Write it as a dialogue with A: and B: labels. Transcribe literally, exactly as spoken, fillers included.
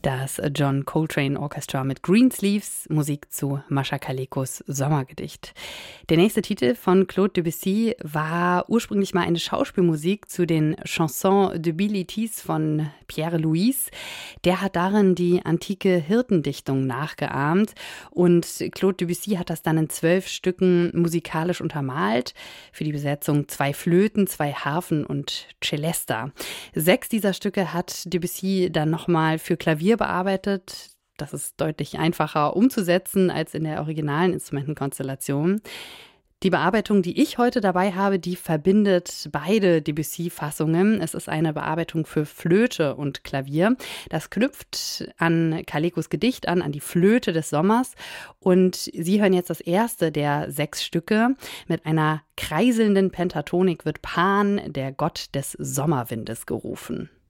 A: Das John Coltrane Orchestra mit Greensleeves, Musik zu Mascha Kalekos Sommergedicht. Der nächste Titel von Claude Debussy war ursprünglich mal eine Schauspielmusik zu den Chansons de Bilitis von Pierre Louis. Der hat darin die antike Hirtendichtung nachgeahmt und Claude Debussy hat das dann in zwölf Stücken musikalisch untermalt. Für die Besetzung zwei Flöten, zwei Harfen und Celesta. Sechs dieser Stücke hat Debussy dann nochmal für Klavier bearbeitet. Das ist deutlich einfacher umzusetzen als in der originalen Instrumentenkonstellation. Die Bearbeitung, die ich heute dabei habe, die verbindet beide Debussy-Fassungen. Es ist eine Bearbeitung für Flöte und Klavier. Das knüpft an Kalekos Gedicht an, an die Flöte des Sommers. Und Sie hören jetzt das erste der sechs Stücke. Mit einer kreiselnden Pentatonik wird Pan, der Gott des Sommerwindes, gerufen.